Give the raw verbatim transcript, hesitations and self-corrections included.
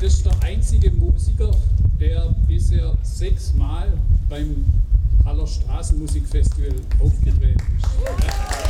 das ist der einzige Musiker, der bisher sechsmal beim Haller Straßenmusikfestival aufgetreten ist.